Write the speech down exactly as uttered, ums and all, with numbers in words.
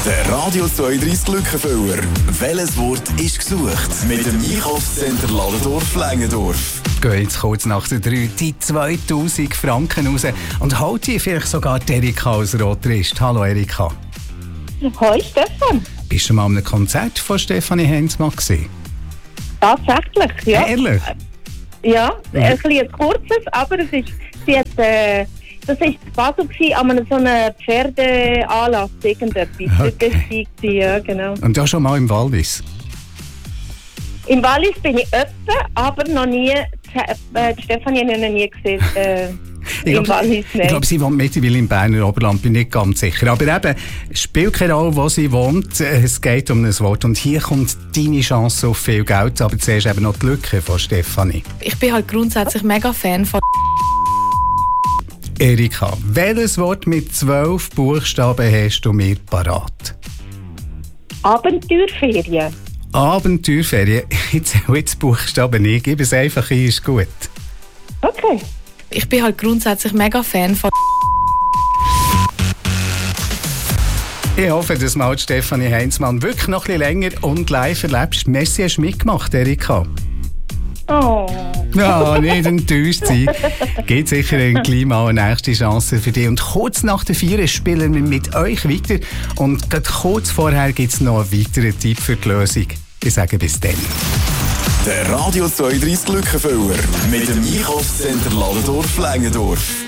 Der Radio zweiunddreißig Lückenfüller. Welches Wort ist gesucht? Mit dem Einkaufscenter Ladendorf-Längendorf. Gehen jetzt kurz nach der drei die zweitausend Franken raus und holt ihr vielleicht sogar die Erika als Rotrist. Hallo Erika. Hoi Stefan. Bist du schon mal an einem Konzert von Stefanie Heinzmann gewesen? Tatsächlich, ja. Ehrlich? Ja, ein bisschen kurzes, aber es ist, sie hat, äh, das war Basel gewesen, an einem so einem Pferdeanlass, irgendetwas. Okay. Das war, ja, genau. Und da schon mal im Wallis? Im Wallis bin ich öppe, aber noch nie, äh, die Stefanie habe ich noch nie gesehen. Äh, Ich Im glaube, Wallis, ich glaube, sie wohnt mittlerweile im Berner Oberland, bin nicht ganz sicher. Aber eben, es spielt keine Rolle, wo sie wohnt. Es geht um ein Wort. Und hier kommt deine Chance auf viel Geld. Aber zuerst eben noch die Lücke von Stefanie. Ich bin halt grundsätzlich mega Fan von Erika, welches Wort mit zwölf Buchstaben hast du mir parat? Abenteuerferien. Abenteuerferien. Ich zähle jetzt Buchstaben nicht. Gib es einfach ein, ist gut. Okay. Ich bin halt grundsätzlich mega Fan von Ich hoffe, dass mal Stefanie Heinzmann wirklich noch ein bisschen länger und live erlebst. Merci, hast du mitgemacht, Erika. Oh. Ja, nicht enttäuscht sein. Gibt sicher ein gleich mal eine nächste Chance für dich. Und kurz nach der vier spielen wir mit euch weiter. Und gerade kurz vorher gibt es noch einen weiteren Tipp für die Lösung. Ich sage bis dann. Der Radio zweiunddreißig Lückenfüller. Mit dem Einkaufscenter Ladendorf-Längendorf.